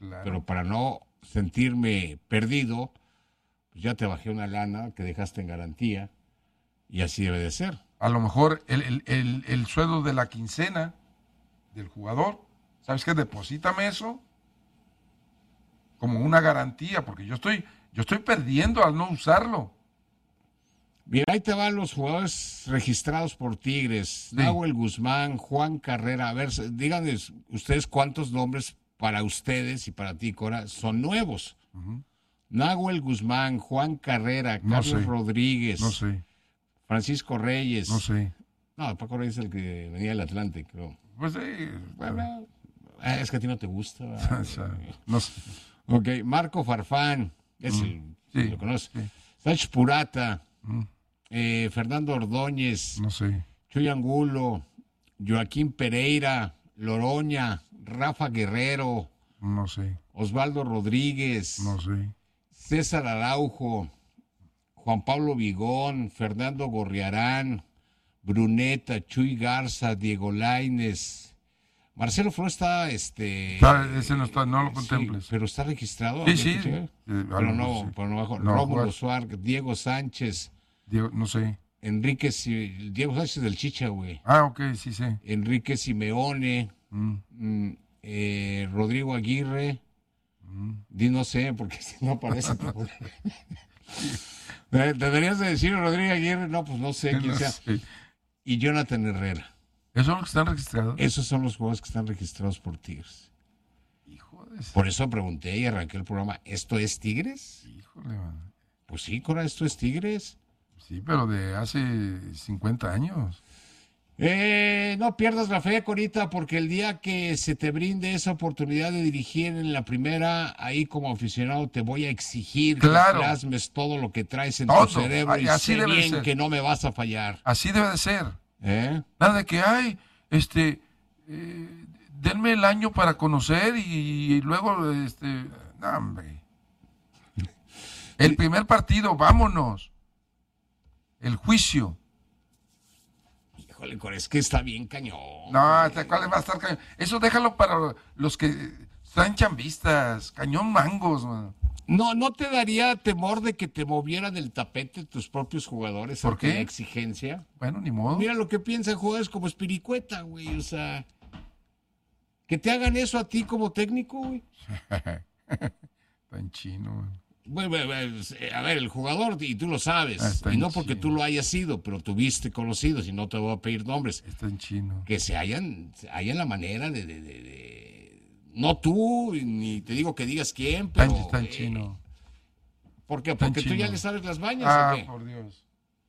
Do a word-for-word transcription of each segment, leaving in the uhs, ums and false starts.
Claro. Pero para no sentirme perdido, pues ya te bajé una lana que dejaste en garantía y así debe de ser. A lo mejor el, el, el, el sueldo de la quincena del jugador, ¿sabes qué? Deposítame eso como una garantía, porque yo estoy, yo estoy perdiendo al no usarlo. Mira, ahí te van los jugadores registrados por Tigres. Sí. Nahuel Guzmán, Juan Carrera. A ver, díganme ustedes cuántos nombres para ustedes y para ti, Cora, son nuevos. Uh-huh. Nahuel Guzmán, Juan Carrera, no Carlos sé. Rodríguez, no sé. Francisco Reyes. No sé. No, Paco Reyes es el que venía del Atlante, creo. Pues sí. Bueno, es que a ti no te gusta. No sé. Ok, Marco Farfán, ese mm, sí, lo conoces. Sí. Sach Purata, mm. eh, Fernando Ordóñez, no sé. Chuy Angulo, Joaquín Pereira, Loroña, Rafa Guerrero, no sé. Osvaldo Rodríguez, no sé. César Araujo, Juan Pablo Vigón, Fernando Gorriarán, Bruneta, Chuy Garza, Diego Lainez. Marcelo Flores está, este... Está, ese no está, no lo contemples. Sí, pero está registrado. Sí, sí. Eh, pero no, sí. pero no bajo. No, Rómulo Suárez, Diego Sánchez. Diego, no sé. Enrique, Diego Sánchez del Chicha, güey. Ah, ok, sí, sí. Enrique Simeone. Mm. Mm, eh, Rodrigo Aguirre. Mm. Di no sé, porque si no aparece. Deberías de decir Rodrigo Aguirre, no, pues no sé quién no sea. Sé. Y Jonathan Herrera. ¿Esos son los que están registrados? Esos son los jugadores que están registrados por Tigres. Hijo de... Por eso pregunté y arranqué el programa, ¿esto es Tigres? Híjole, man. Pues sí, Cora, ¿esto es Tigres? Sí, pero de hace cincuenta años. Eh, no pierdas la fe, Corita, porque el día que se te brinde esa oportunidad de dirigir en la primera, ahí como aficionado te voy a exigir claro. que plasmes todo lo que traes en todo. tu cerebro Ay, y así sé debe bien ser. que no me vas a fallar. Así debe de ser. ¿Eh? Nada de que, ay, este, eh, denme el año para conocer y, y luego, este, no, hombre. El primer partido, vámonos. El juicio. Híjole, es que está bien cañón. No, ¿hasta cuál va a estar cañón? Eso déjalo para los que están chambistas, cañón mangos, man. No, ¿no te daría temor de que te movieran el tapete tus propios jugadores? ¿Por qué? La exigencia. Bueno, ni modo. Mira lo que piensan jugadores como Espiricueta, güey, o sea, que te hagan eso a ti como técnico, güey. Tan chino, güey. Bueno, a ver, el jugador, y tú lo sabes, ah, y no porque chino. tú lo hayas sido, pero tuviste conocidos, y no te voy a pedir nombres. Está en chino. Que se hayan, hayan la manera de, de, de, de, no tú, ni te digo que digas quién, pero... Está en chino. Eh, ¿Por qué? Porque tú ya le sabes las bañas, ah, ¿o qué? por Dios.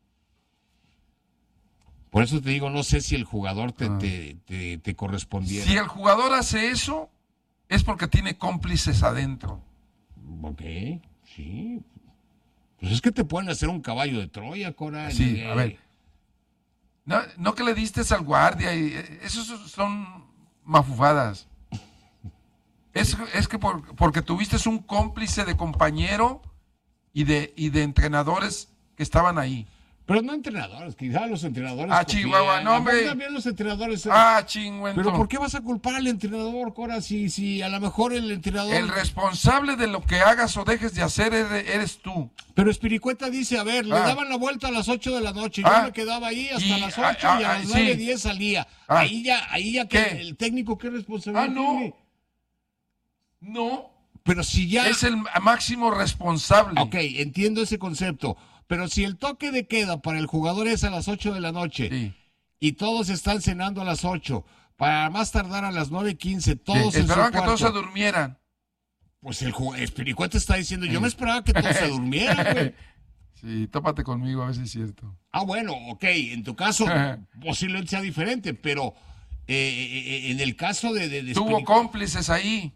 Por eso te digo, no sé si el jugador te, ah. te, te, te correspondiera. Si el jugador hace eso, es porque tiene cómplices adentro. Ok, sí. Pues es que te pueden hacer un caballo de Troya, Cora. Sí, eh. a ver. No, no que le diste al guardia, y esos son mafufadas. Es, es que por, porque tuviste un cómplice de compañero y de, y de entrenadores que estaban ahí. Pero no entrenadores, quizás los entrenadores. Ah, Chihuahua, no, hombre. También los entrenadores. Eh. Ah, chingüento. Pero ¿por qué vas a culpar al entrenador, Cora, si, si a lo mejor el entrenador. El responsable de lo que hagas o dejes de hacer eres, eres tú. Pero Espiricueta dice, a ver, ah. le daban la vuelta a las ocho de la noche, ah. yo me quedaba ahí hasta y, las ocho ah, y a ah, las nueve sí. diez salía. Ah. Ahí ya, ahí ya que ¿Qué? el técnico, ¿qué responsabilidad ah, no. tiene? No. Pero si ya. Es el máximo responsable. Ok, entiendo ese concepto. Pero si el toque de queda para el jugador es a las ocho de la noche sí. y todos están cenando a las ocho, para más tardar a las nueve quince, todos sí. en Esperaban su que todos se durmieran. Pues el Espiricueta está diciendo, yo me esperaba que todos se durmieran, güey. Sí, tópate conmigo, a ver si es cierto. Ah, bueno, ok, en tu caso posiblemente sea diferente, pero eh, en el caso de... de, de Tuvo cómplices ahí.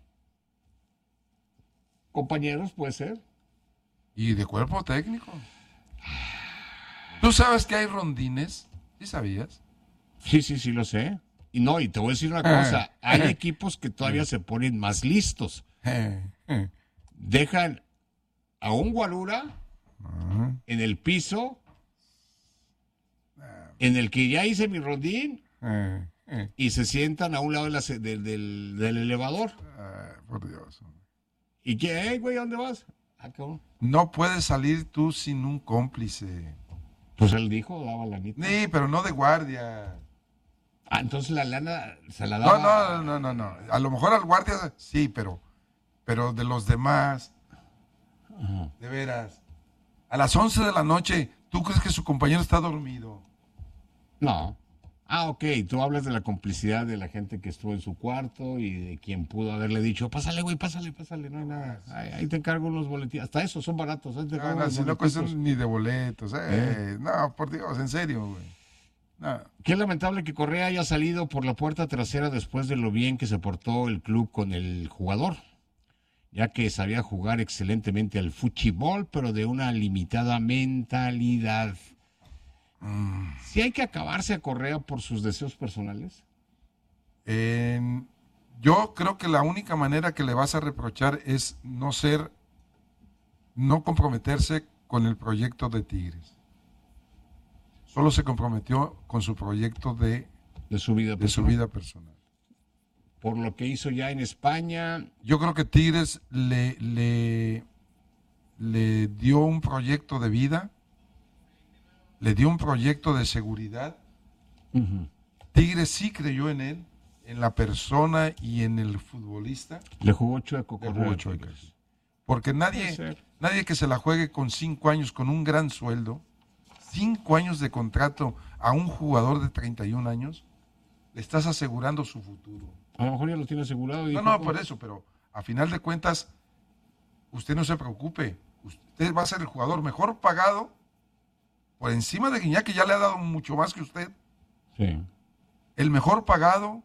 Compañeros, puede ser. Y de cuerpo técnico. ¿Tú sabes que hay rondines? ¿Sí sabías? Sí, sí, sí lo sé. Y no, y te voy a decir una cosa, hay equipos que todavía se ponen más listos. Dejan a un Guarura uh-huh. en el piso, en el que ya hice mi rondín, uh-huh. y se sientan a un lado de la, de, del, del elevador. Uh, por Dios. ¿Y qué, hey, güey, ¿a dónde vas? Ah, cabrón. No puedes salir tú sin un cómplice. Pues él dijo, daba la nita. Sí, pero no de guardia. Ah, entonces la lana se la No, daba. no, no, no, no. A lo mejor al guardia sí, pero, pero de los demás, Ajá. de veras. A las once de la noche, ¿tú crees que su compañero está dormido? No. Ah, ok, tú hablas de la complicidad de la gente que estuvo en su cuarto y de quien pudo haberle dicho, pásale, güey, pásale, pásale, no hay nada. Ahí, ahí te encargo unos boletines. Hasta eso, son baratos. Ahí te No, encargo no, unos si no boletitos. cuestan ni de boletos. Eh. ¿Eh? No, por Dios, en serio, güey. No. Qué lamentable que Correa haya salido por la puerta trasera después de lo bien que se portó el club con el jugador, ya que sabía jugar excelentemente al fútbol, pero de una limitada mentalidad. Mm. ¿Sí hay que acabarse a Correa por sus deseos personales? En- yo creo que la única manera que le vas a reprochar es no ser, no comprometerse con el proyecto de Tigres. Solo se comprometió con su proyecto de, De su vida de su personal. vida personal. Por lo que hizo ya en España. Yo creo que Tigres le, le, le dio un proyecto de vida, le dio un proyecto de seguridad. Uh-huh. Tigres sí creyó en él, en la persona y en el futbolista. Le jugó chueco Le Correa. jugó chueco. Porque Puede nadie, ser. nadie que se la juegue con cinco años, con un gran sueldo, cinco años de contrato a un jugador de treinta y un años, le estás asegurando su futuro. A lo mejor ya lo tiene asegurado. Y No, dijo, no, pues, por eso, pero a final de cuentas, usted no se preocupe. Usted va a ser el jugador mejor pagado por encima de Guiñac, que ya le ha dado mucho más que usted. Sí. El mejor pagado.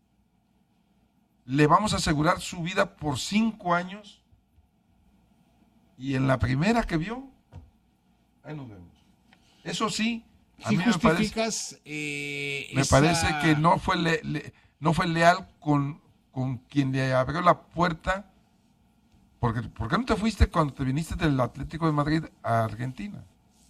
Le vamos a asegurar su vida por cinco años. Y en la primera que vio, ahí nos vemos. Eso sí, a Si mí me parece, justificas eh, me esa- parece que no fue, le- le- no fue leal con, con quien le abrió la puerta. Porque, ¿por qué no te fuiste cuando te viniste del Atlético de Madrid a Argentina?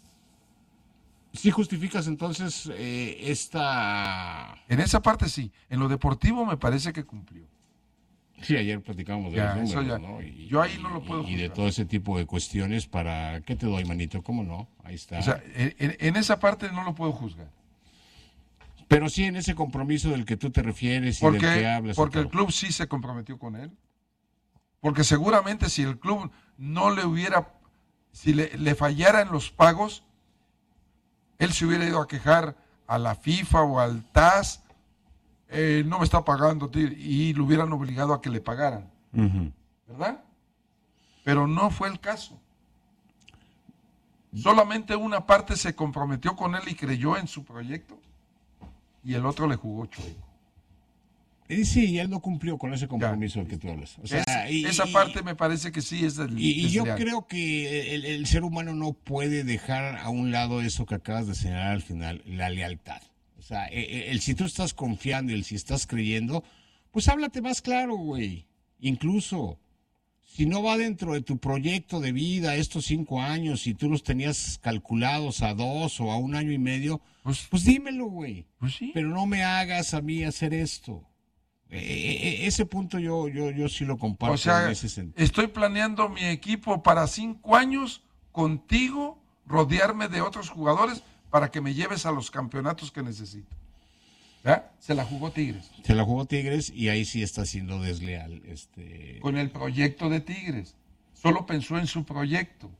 Si justificas entonces eh, esta... En esa parte sí. En lo deportivo me parece que cumplió. Sí, ayer platicábamos de Ya, los eso números, ya. ¿no? Y, Yo ahí no lo puedo Y de juzgar. todo ese tipo de cuestiones para... ¿Qué te doy, manito? ¿Cómo no? Ahí está. O sea, en, en- en esa parte no lo puedo juzgar. Pero sí en ese compromiso del que tú te refieres y del que Porque, hablas. y porque el todo. club sí se comprometió con él. Porque seguramente si el club no le hubiera, si le, le fallara en los pagos, él se hubiera ido a quejar a la FIFA o al T A S, eh, no me está pagando, tío, y lo hubieran obligado a que le pagaran, Ujú. ¿verdad? Pero no fue el caso. Solamente una parte se comprometió con él y creyó en su proyecto, y el otro le jugó chueco. Y sí, y él no cumplió con ese compromiso del que tú hablas. O sea, Es- y- esa y- parte me parece que sí es del Y, y yo desleal. creo que el, el ser humano no puede dejar a un lado eso que acabas de señalar al final, la lealtad. O sea, e- e- el, si tú estás confiando y el si estás creyendo, pues háblate más claro, güey. Incluso, si no va dentro de tu proyecto de vida estos cinco años, si tú los tenías calculados a dos o a un año y medio, Pues, pues dímelo, güey. pues sí. Pero no me hagas a mí hacer esto. Eh, eh, ese punto yo, yo, yo sí lo comparto O sea, en ese sentido. estoy planeando mi equipo para cinco años contigo, rodearme de otros jugadores para que me lleves a los campeonatos que necesito. ¿Ya? Se la jugó Tigres. Se la jugó Tigres y ahí sí está siendo desleal. Este... Con el proyecto de Tigres. Solo pensó en su proyecto.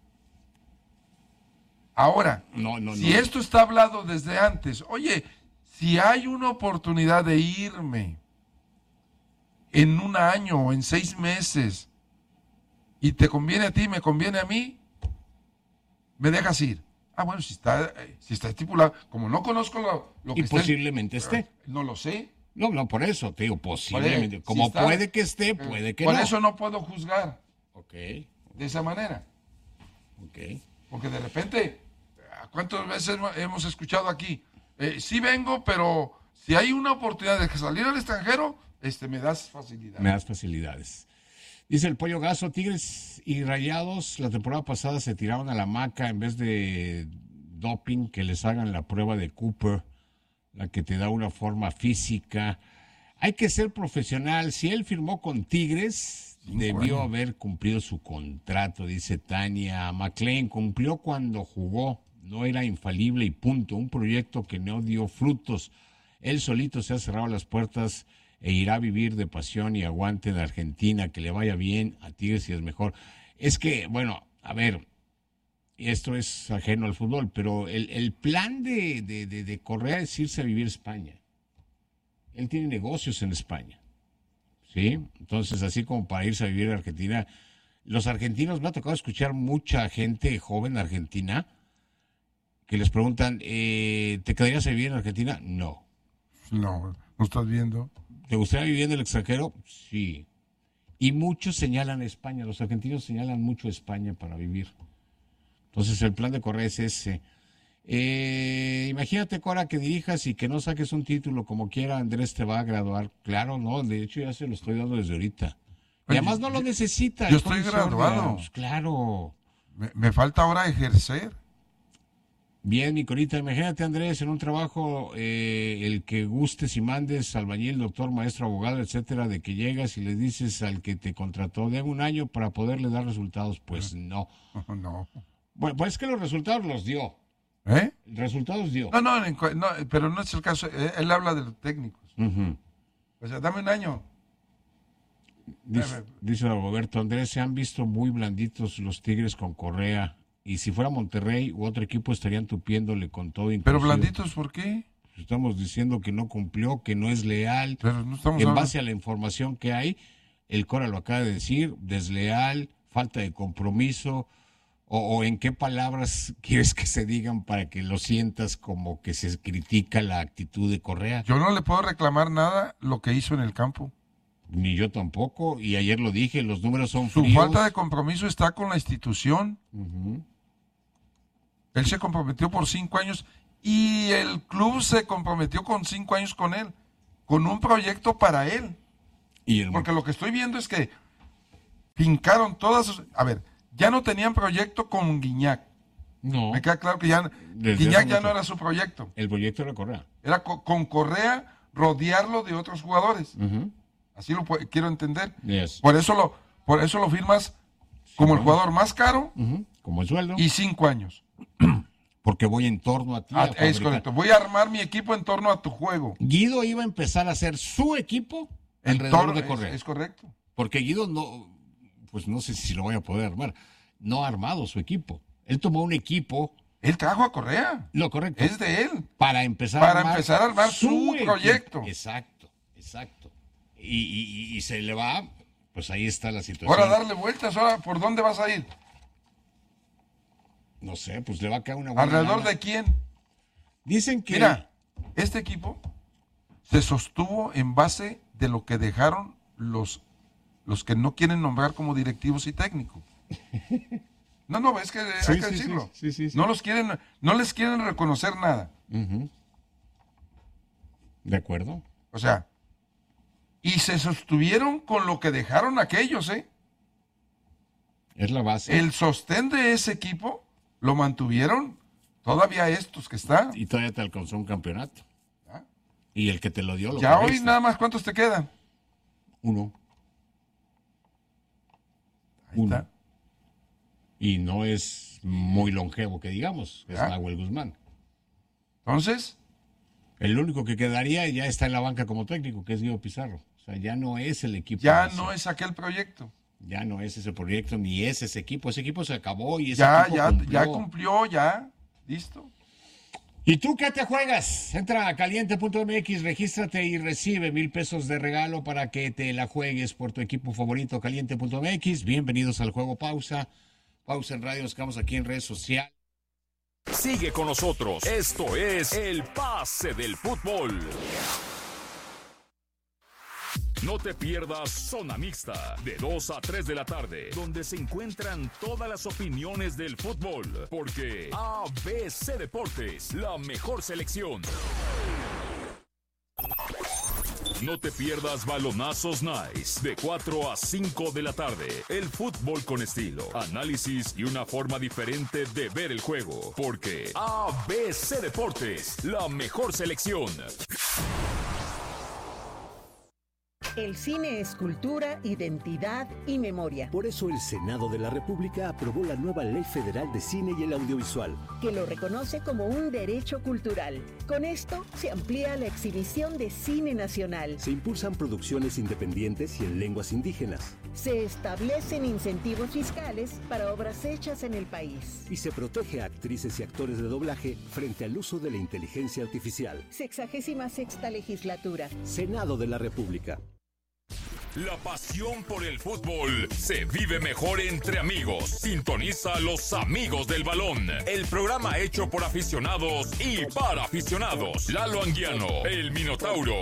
Ahora, No, no, si no. esto está hablado desde antes, oye, si hay una oportunidad de irme en un año o en seis meses y te conviene a ti, me conviene a mí, me dejas ir. Ah, bueno, si está, eh, si está estipulado, como no conozco lo, lo que Y esté- posiblemente esté. no lo sé. No, no, por eso, te digo, posiblemente. si Como está- puede que esté, puede que Por no. eso no puedo juzgar Ok, de esa manera. ok. Porque de repente, ¿cuántas veces hemos- hemos escuchado aquí? Eh, sí vengo, pero si hay una oportunidad de salir al extranjero, este, me das facilidad. Me das facilidades. Dice el Pollo Gaso, Tigres y Rayados la temporada pasada se tiraron a la hamaca en vez de doping, que les hagan la prueba de Cooper, la que te da una forma física. Hay que ser profesional. Si él firmó con Tigres, Cinco debió años. haber cumplido su contrato, dice Tania. McLean cumplió cuando jugó, no era infalible y punto. Un proyecto que no dio frutos. Él solito se ha cerrado las puertas e irá a vivir de pasión y aguante en Argentina, que le vaya bien a Tigres y es mejor. Es que, bueno, a ver, esto es ajeno al fútbol, pero el, el plan de, de, de, de Correa es irse a vivir a España. Él tiene negocios en España, ¿sí? Entonces, así como para irse a vivir a Argentina, los argentinos, me ha tocado escuchar mucha gente joven argentina que les preguntan, eh, ¿te quedarías a vivir en Argentina? No. No, ¿no estás viendo? ¿Te gustaría vivir en el extranjero? Sí. Y muchos señalan España, los argentinos señalan mucho España para vivir. Entonces el plan de Correa es ese. Eh, imagínate, Cora, que dirijas y que no saques un título como quiera, Andrés te va a graduar. Claro, no, de hecho ya se lo estoy dando desde ahorita. Y Oye, además no lo yo- necesita. yo el estoy Tony graduado. Sordia. Pues claro. Me, me falta ahora ejercer. Bien, mi Corita, imagínate, Andrés, en un trabajo, eh, el que gustes y mandes, albañil, doctor, maestro, abogado, etcétera, de que llegas y le dices al que te contrató de un año para poderle dar resultados. Pues no. No. Bueno, pues es que los resultados los dio. ¿Eh? Resultados dio. No, no, en cu- no, pero no es el caso. Él, él habla de los técnicos. Ujú. O sea, dame un año. Dice, dice Roberto Andrés, se han visto muy blanditos los Tigres con Correa. Y si fuera Monterrey u otro equipo estarían tupiéndole con todo. Pero inclusive. blanditos, ¿por qué? Estamos diciendo que no cumplió, que no es leal. Pero no estamos En hablando- base a la información que hay, el Cora lo acaba de decir, desleal, falta de compromiso, o, o en qué palabras quieres que se digan para que lo sientas como que se critica la actitud de Correa. Yo no le puedo reclamar nada lo que hizo en el campo. Ni yo tampoco, y ayer lo dije, los números son Su fríos. falta de compromiso está con la institución. Ujú. Él se comprometió por cinco años y el club se comprometió con cinco años con él, con un proyecto para él. Y el Porque lo que estoy viendo es que fincaron todas sus... A ver, ya no tenían proyecto con Guiñac. no, Me queda claro que ya Desde Guiñac hace ya mucho. no era su proyecto. el proyecto era Correa. Era co- con Correa rodearlo de otros jugadores. Ujú. Así lo pu- quiero entender. Yes. Por eso lo, por eso lo firmas como el jugador más caro Ujú. Como el sueldo. y cinco años. Porque voy en torno a ti. a Ah, es fabricar. correcto. Voy a armar mi equipo en torno a tu juego. Guido iba a empezar a hacer su equipo En alrededor torno- de es, Correa. es correcto. Porque Guido no, pues no sé si lo voy a poder armar. No ha armado su equipo. Él tomó un equipo, Él trajo a Correa. lo correcto, Es de él. para empezar para a armar, empezar a armar su equipo. proyecto. Exacto, exacto. Y, y- y se le va, pues ahí está la situación. Ahora darle vueltas. Ahora, ¿por dónde vas a ir? No sé, pues le va a caer una buena ¿Alrededor lana. de quién? Dicen que... Mira, este equipo se sostuvo en base de lo que dejaron los, los que no quieren nombrar como directivos y técnicos. No, no, es que Sí, hay que sí, sí, decirlo. sí, sí, sí. No los quieren, no les quieren reconocer nada. Ujú. De acuerdo. O sea, y se sostuvieron con lo que dejaron aquellos, ¿eh? Es la base. El sostén de ese equipo lo mantuvieron todavía estos que están. Y todavía te alcanzó un campeonato. ¿Ah? Y el que te lo dio lo Ya hoy corriste. nada más, ¿cuántos te quedan? Uno. Ahí Uno. está. Y no es muy longevo, que digamos, es Ya. Nahuel Guzmán. Entonces, El único que quedaría ya está en la banca como técnico, que es Guido Pizarro. O sea, ya no es el equipo. ya ese. no es aquel proyecto. Ya no es ese proyecto, ni es ese equipo. Ese equipo se acabó y ese Ya, equipo ya, cumplió. ya cumplió, ya. Listo. ¿Y tú qué te juegas? Entra a caliente punto m x, regístrate y recibe mil pesos de regalo para que te la juegues por tu equipo favorito, caliente punto m x. Bienvenidos al juego Pausa. Pausa en radio, nos quedamos aquí en redes sociales. Sigue con nosotros. Esto es El Pase del Fútbol. No te pierdas Zona Mixta, de dos a tres de la tarde, donde se encuentran todas las opiniones del fútbol, porque A B C Deportes, la mejor selección. No te pierdas Balonazos Nice, de cuatro a cinco de la tarde. El fútbol con estilo, análisis y una forma diferente de ver el juego, porque A B C Deportes, la mejor selección. El cine es cultura, identidad y memoria. Por eso el Senado de la República aprobó la nueva Ley Federal de Cine y el Audiovisual, que lo reconoce como un derecho cultural. Con esto se amplía la exhibición de cine nacional. Se impulsan producciones independientes y en lenguas indígenas. Se establecen incentivos fiscales para obras hechas en el país. Y se protege a actrices y actores de doblaje frente al uso de la inteligencia artificial. Sexagésima sexta legislatura. Senado de la República. La pasión por el fútbol se vive mejor entre amigos. Sintoniza a Los Amigos del Balón, el programa hecho por aficionados y para aficionados. Lalo Anguiano, el Minotauro.